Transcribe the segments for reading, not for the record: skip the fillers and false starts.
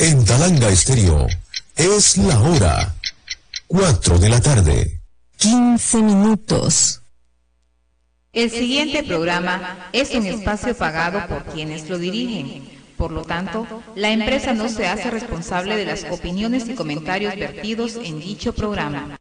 En Talanga Estéreo es la hora 4 de la tarde. 15 minutos. El siguiente programa es un espacio pagado por quienes lo dirigen. Por lo tanto, la empresa no se hace responsable de las opiniones y comentarios vertidos en dicho programa.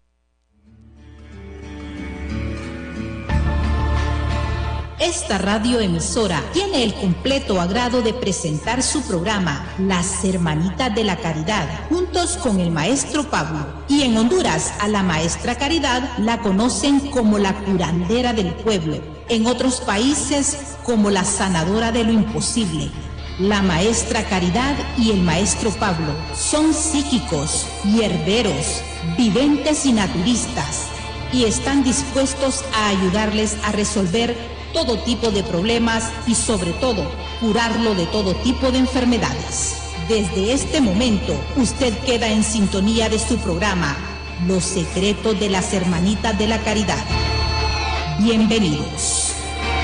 Esta radioemisora tiene el completo agrado de presentar su programa Las Hermanitas de la Caridad, juntos con el maestro Pablo. Y en Honduras, a la maestra Caridad la conocen como la curandera del pueblo. En otros países, como la sanadora de lo imposible. La maestra Caridad y el maestro Pablo son psíquicos, hierberos, videntes y naturistas. Y están dispuestos a ayudarles a resolver todo tipo de problemas y sobre todo curarlo de todo tipo de enfermedades. Desde este momento usted queda en sintonía de su programa Los Secretos de las Hermanitas de la Caridad. Bienvenidos.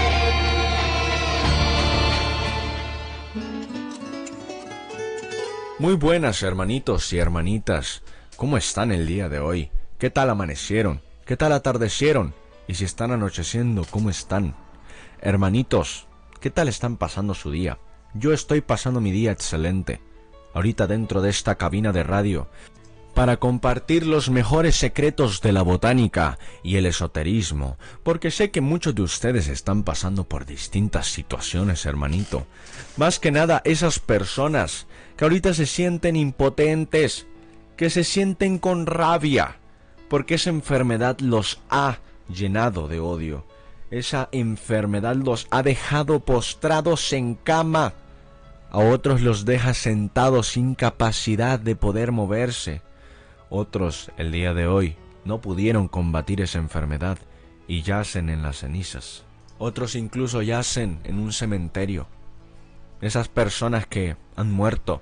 Muy buenas, hermanitos y hermanitas. ¿Cómo están el día de hoy? ¿Qué tal amanecieron? ¿Qué tal atardecieron? Y si están anocheciendo, ¿cómo están? Hermanitos, ¿qué tal están pasando su día? Yo estoy pasando mi día excelente, ahorita dentro de esta cabina de radio, para compartir los mejores secretos de la botánica y el esoterismo, porque sé que muchos de ustedes están pasando por distintas situaciones, hermanito. Más que nada esas personas que ahorita se sienten impotentes, que se sienten con rabia, porque esa enfermedad los ha llenado de odio. Esa enfermedad los ha dejado postrados en cama. A otros los deja sentados sin capacidad de poder moverse. Otros, el día de hoy, no pudieron combatir esa enfermedad y yacen en las cenizas. Otros incluso yacen en un cementerio. Esas personas que han muerto.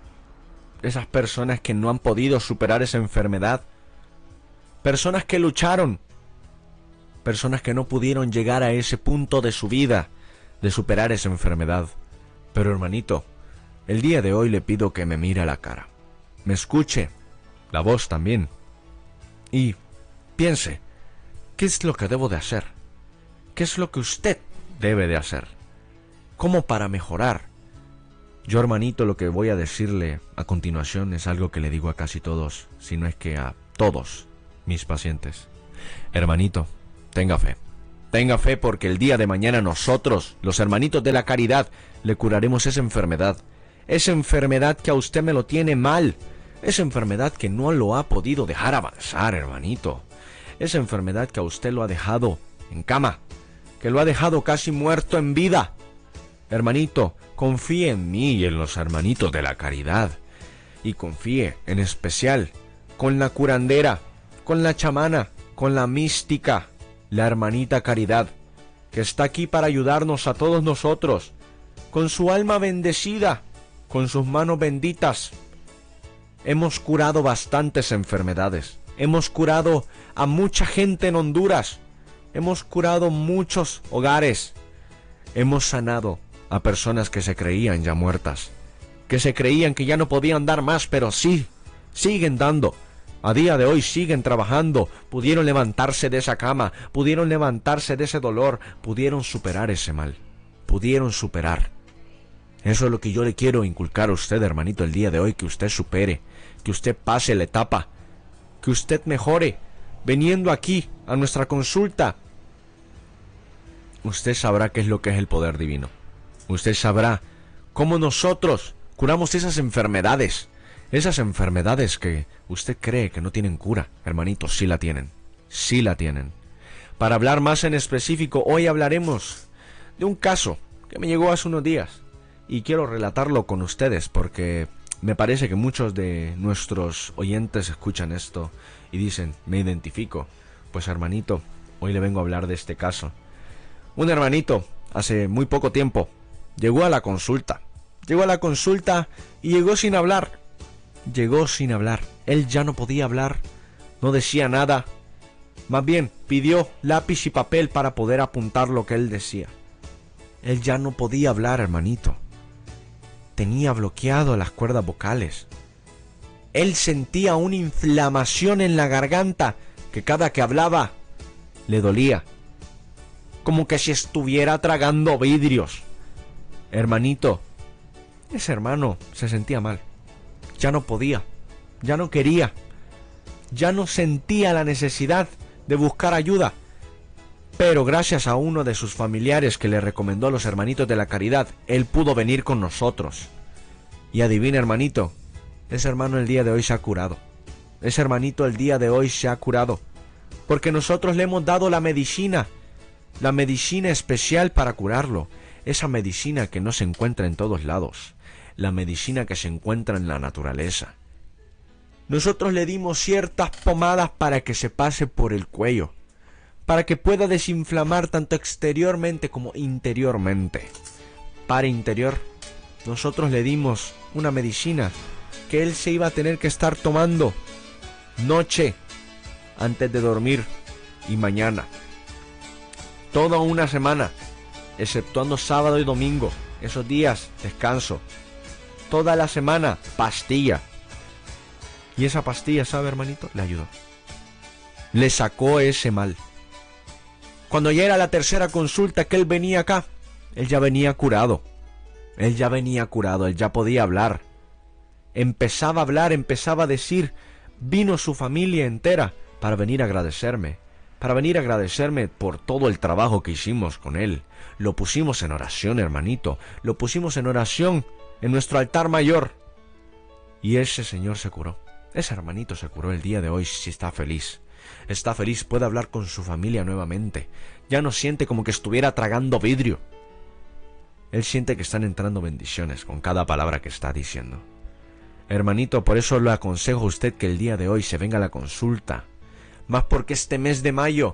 Esas personas que no han podido superar esa enfermedad. Personas que lucharon. Personas que no pudieron llegar a ese punto de su vida, de superar esa enfermedad. Pero hermanito, el día de hoy le pido que me mire a la cara, me escuche, la voz también, y piense, ¿qué es lo que debo de hacer? ¿Qué es lo que usted debe de hacer? ¿Cómo para mejorar? Yo, hermanito, lo que voy a decirle a continuación es algo que le digo a casi todos, si no es que a todos mis pacientes. Hermanito, tenga fe porque el día de mañana nosotros, los hermanitos de la caridad, le curaremos esa enfermedad que a usted me lo tiene mal, esa enfermedad que no lo ha podido dejar avanzar, hermanito, esa enfermedad que a usted lo ha dejado en cama, que lo ha dejado casi muerto en vida. Hermanito, confíe en mí y en los hermanitos de la caridad, y confíe en especial con la curandera, con la chamana, con la mística, la hermanita Caridad, que está aquí para ayudarnos a todos nosotros, con su alma bendecida, con sus manos benditas. Hemos curado bastantes enfermedades, hemos curado a mucha gente en Honduras, hemos curado muchos hogares, hemos sanado a personas que se creían ya muertas, que se creían que ya no podían dar más, pero sí, siguen dando. A día de hoy siguen trabajando, pudieron levantarse de esa cama, pudieron levantarse de ese dolor, pudieron superar ese mal, pudieron superar. Eso es lo que yo le quiero inculcar a usted, hermanito, el día de hoy, que usted supere, que usted pase la etapa, que usted mejore, viniendo aquí a nuestra consulta. Usted sabrá qué es lo que es el poder divino. Usted sabrá cómo nosotros curamos esas enfermedades que usted cree que no tienen cura. Hermanito, sí la tienen, sí la tienen. Para hablar más en específico, hoy hablaremos de un caso que me llegó hace unos días y quiero relatarlo con ustedes porque me parece que muchos de nuestros oyentes escuchan esto y dicen, me identifico. Pues hermanito, hoy le vengo a hablar de este caso. Un hermanito, hace muy poco tiempo, llegó a la consulta y llegó sin hablar. Él ya no podía hablar, no decía nada. Más bien, pidió lápiz y papel para poder apuntar lo que él decía. Él ya no podía hablar, hermanito. tenía bloqueado las cuerdas vocales. Él sentía una inflamación en la garganta que cada que hablaba le dolía, como que si estuviera tragando vidrios. Hermanito, ese hermano se sentía mal. Ya no podía, ya no quería, ya no sentía la necesidad de buscar ayuda. Pero gracias a uno de sus familiares que le recomendó a los hermanitos de la caridad, él pudo venir con nosotros. Y adivina, hermanito, ese hermano el día de hoy se ha curado. Ese hermanito el día de hoy se ha curado. Porque nosotros le hemos dado la medicina especial para curarlo. Esa medicina que no se encuentra en todos lados. La medicina que se encuentra en la naturaleza. Nosotros le dimos ciertas pomadas para que se pase por el cuello, para que pueda desinflamar tanto exteriormente como interiormente. Para interior, nosotros le dimos una medicina que él se iba a tener que estar tomando noche antes de dormir y mañana. Toda una semana, exceptuando sábado y domingo, esos días descanso. Toda la semana, pastilla. Y esa pastilla, ¿sabe, hermanito? Le ayudó. Le sacó ese mal. Cuando ya era la tercera consulta que él venía acá, él ya venía curado. Él ya venía curado, él ya podía hablar. Empezaba a hablar, empezaba a decir. Vino su familia entera para venir a agradecerme. Para venir a agradecerme por todo el trabajo que hicimos con él. Lo pusimos en oración, hermanito. Lo pusimos en oración en nuestro altar mayor. Y ese señor se curó. Ese hermanito se curó el día de hoy, sí está feliz. Está feliz, puede hablar con su familia nuevamente. Ya no siente como que estuviera tragando vidrio. Él siente que están entrando bendiciones con cada palabra que está diciendo. Hermanito, por eso le aconsejo a usted que el día de hoy se venga a la consulta. Más porque este mes de mayo,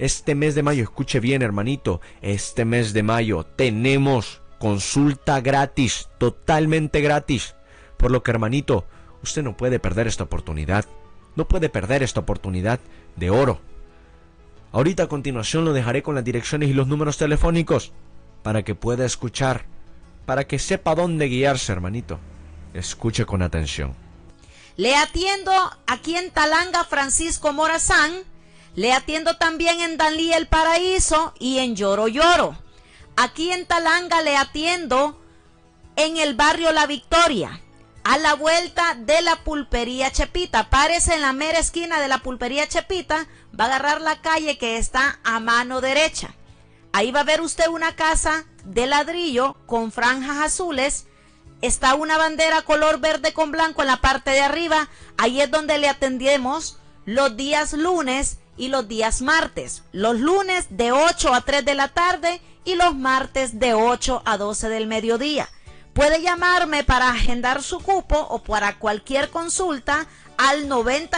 escuche bien, hermanito, este mes de mayo tenemos consulta gratis, totalmente gratis. Por lo que, hermanito, usted no puede perder esta oportunidad. No puede perder esta oportunidad de oro. Ahorita a continuación lo dejaré con las direcciones y los números telefónicos para que pueda escuchar, para que sepa dónde guiarse, hermanito. Escuche con atención. Le atiendo aquí en Talanga, Francisco Morazán. Le atiendo también en Danlí El Paraíso y en Lloro Lloro. Aquí en Talanga le atiendo en el barrio La Victoria, a la vuelta de la pulpería Chepita. Párese en la mera esquina de la pulpería Chepita, va a agarrar la calle que está a mano derecha. Ahí va a ver usted una casa de ladrillo con franjas azules. Está una bandera color verde con blanco en la parte de arriba. Ahí es donde le atendemos los días lunes y los días martes. Los lunes de 8 a 3 de la tarde y los martes de 8 a 12 del mediodía. Puede llamarme para agendar su cupo o para cualquier consulta al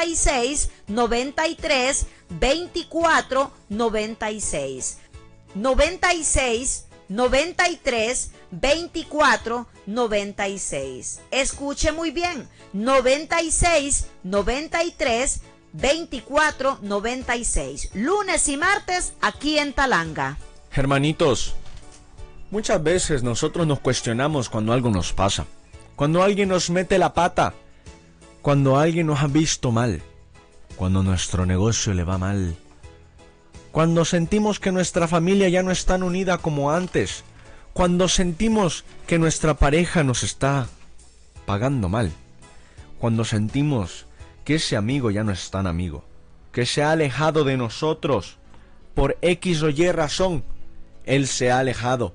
96 93 24 96. 96 93 24 96. Escuche muy bien. 96 93 24 96. Lunes y martes aquí en Talanga. Hermanitos, muchas veces nosotros nos cuestionamos cuando algo nos pasa, cuando alguien nos mete la pata, cuando alguien nos ha visto mal, cuando nuestro negocio le va mal, cuando sentimos que nuestra familia ya no es tan unida como antes, cuando sentimos que nuestra pareja nos está pagando mal, cuando sentimos que ese amigo ya no es tan amigo, que se ha alejado de nosotros por X o Y razón. Él se ha alejado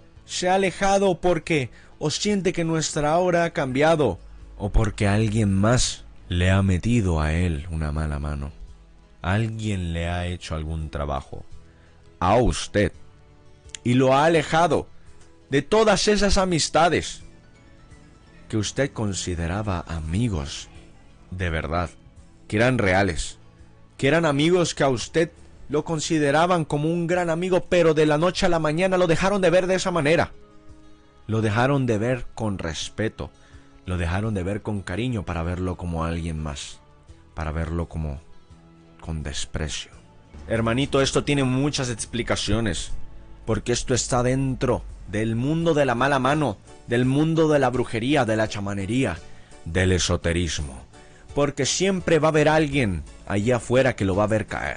porque o siente que nuestra hora ha cambiado o porque alguien más le ha metido a él una mala mano. Alguien le ha hecho algún trabajo a usted y lo ha alejado de todas esas amistades que usted consideraba amigos de verdad, que eran reales, que eran amigos que a usted lo consideraban como un gran amigo, pero de la noche a la mañana lo dejaron de ver de esa manera. Lo dejaron de ver con respeto, lo dejaron de ver con cariño para verlo como alguien más, para verlo como con desprecio. Hermanito, esto tiene muchas explicaciones, porque esto está dentro del mundo de la mala mano, del mundo de la brujería, de la chamanería, del esoterismo. Porque siempre va a haber alguien allá afuera que lo va a ver caer.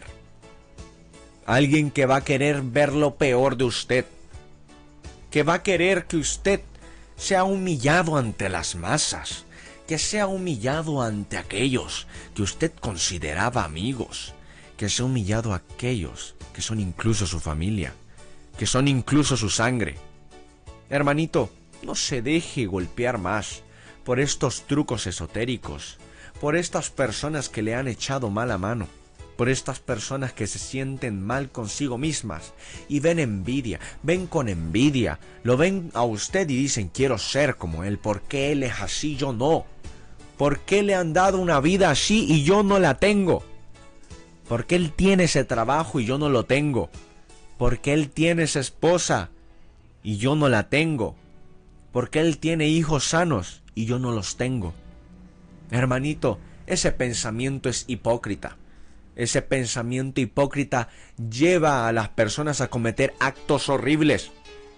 Alguien que va a querer ver lo peor de usted. Que va a querer que usted sea humillado ante las masas. Que sea humillado ante aquellos que usted consideraba amigos. Que sea humillado a aquellos que son incluso su familia. Que son incluso su sangre. Hermanito, no se deje golpear más por estos trucos esotéricos, por estas personas que le han echado mala mano, por estas personas que se sienten mal consigo mismas y ven envidia, ven con envidia, lo ven a usted y dicen quiero ser como él, ¿por qué él es así, yo no? ¿Por qué le han dado una vida así y yo no la tengo? ¿Por qué él tiene ese trabajo y yo no lo tengo? ¿Por qué él tiene esa esposa y yo no la tengo? ¿Por qué él tiene hijos sanos y yo no los tengo? Hermanito, ese pensamiento es hipócrita. Ese pensamiento hipócrita lleva a las personas a cometer actos horribles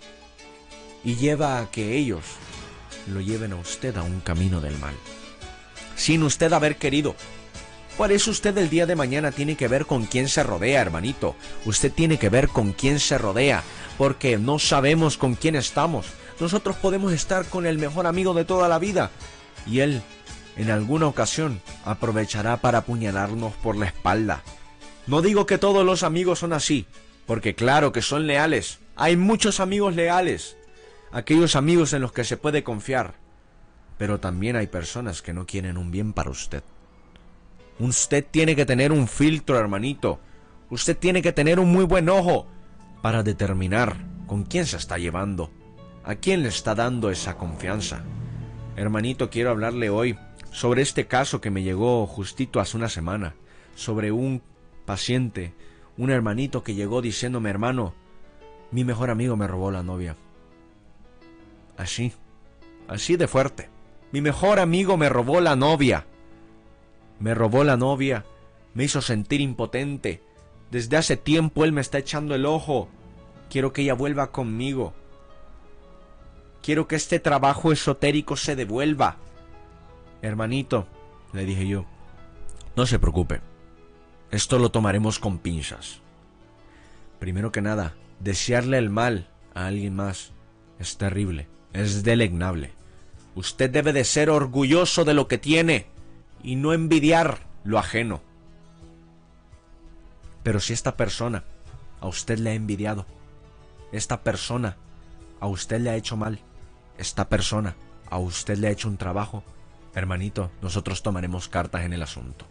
y lleva a que ellos lo lleven a usted a un camino del mal, sin usted haber querido. Por eso usted el día de mañana tiene que ver con quién se rodea, hermanito. Usted tiene que ver con quién se rodea, porque no sabemos con quién estamos. Nosotros podemos estar con el mejor amigo de toda la vida y él en alguna ocasión aprovechará para apuñalarnos por la espalda. No digo que todos los amigos son así, porque claro que son leales. Hay muchos amigos leales, aquellos amigos en los que se puede confiar. Pero también hay personas que no quieren un bien para usted. Usted tiene que tener un filtro, hermanito. Usted tiene que tener un muy buen ojo para determinar con quién se está llevando, a quién le está dando esa confianza. Hermanito, quiero hablarle hoy sobre este caso que me llegó justito hace una semana, sobre un paciente, un hermanito que llegó diciéndome, hermano, mi mejor amigo me robó la novia. Así de fuerte. Mi mejor amigo me robó la novia. Me robó la novia, me hizo sentir impotente. Desde hace tiempo él me está echando el ojo. Quiero que ella vuelva conmigo. Quiero que este trabajo esotérico se devuelva. Hermanito, le dije yo, no se preocupe. Esto lo tomaremos con pinzas. Primero que nada, desearle el mal a alguien más es terrible, es deleznable. Usted debe de ser orgulloso de lo que tiene y no envidiar lo ajeno. Pero si esta persona a usted le ha envidiado, esta persona a usted le ha hecho mal, esta persona a usted le ha hecho un trabajo, hermanito, nosotros tomaremos cartas en el asunto.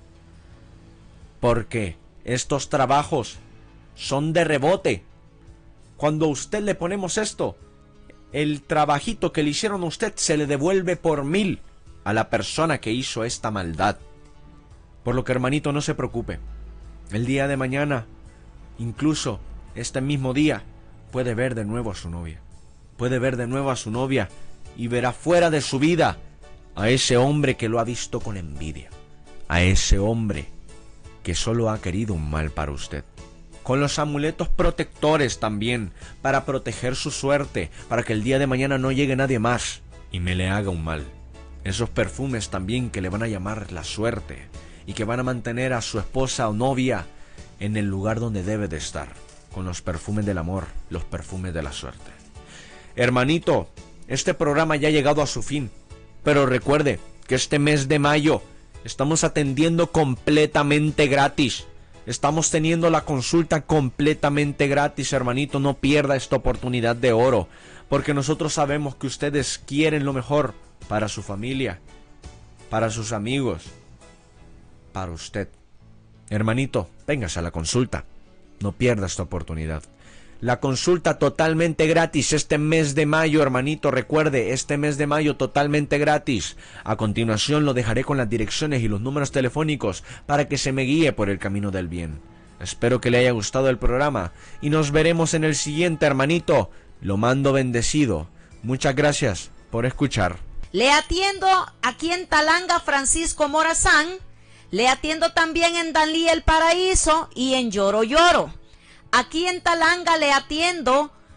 Porque estos trabajos son de rebote. Cuando a usted le ponemos esto, el trabajito que le hicieron a usted se le devuelve por 1000 a la persona que hizo esta maldad. Por lo que, hermanito, no se preocupe. El día de mañana, incluso este mismo día, puede ver de nuevo a su novia. Puede ver de nuevo a su novia y verá fuera de su vida a ese hombre que lo ha visto con envidia. A ese hombre que solo ha querido un mal para usted. Con los amuletos protectores también, para proteger su suerte, para que el día de mañana no llegue nadie más y me le haga un mal. Esos perfumes también que le van a llamar la suerte y que van a mantener a su esposa o novia en el lugar donde debe de estar, con los perfumes del amor, los perfumes de la suerte. Hermanito, este programa ya ha llegado a su fin, pero recuerde que este mes de mayo estamos atendiendo completamente gratis. Estamos teniendo la consulta completamente gratis, hermanito. No pierda esta oportunidad de oro, porque nosotros sabemos que ustedes quieren lo mejor para su familia, para sus amigos, para usted. Hermanito, véngase a la consulta. No pierda esta oportunidad. La consulta totalmente gratis este mes de mayo, hermanito. Recuerde, este mes de mayo totalmente gratis. A continuación lo dejaré con las direcciones y los números telefónicos para que se me guíe por el camino del bien. Espero que le haya gustado el programa y nos veremos en el siguiente, hermanito. Lo mando bendecido. Muchas gracias por escuchar. Le atiendo aquí en Talanga, Francisco Morazán. Le atiendo también en Danlí El Paraíso y en Lloro Lloro. Aquí en Talanga le atiendo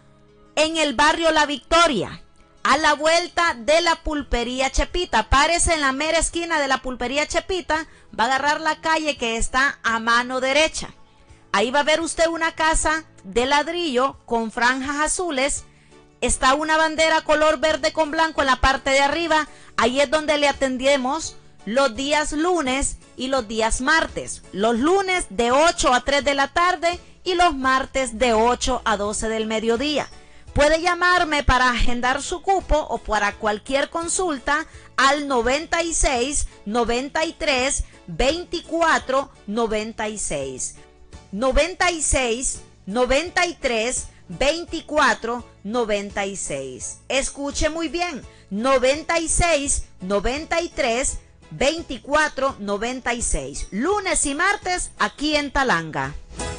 en el barrio La Victoria, a la vuelta de la pulpería Chepita. Párese en la mera esquina de la pulpería Chepita, va a agarrar la calle que está a mano derecha. Ahí va a ver usted una casa de ladrillo con franjas azules. Está una bandera color verde con blanco en la parte de arriba. Ahí es donde le atendemos los días lunes y los días martes. Los lunes de 8 a 3 de la tarde y los martes de 8 a 12 del mediodía. Puede llamarme para agendar su cupo o para cualquier consulta al 96 93 24 96. 96 93 24 96. Escuche muy bien. 96 93 24 96. Lunes y martes aquí en Talanga.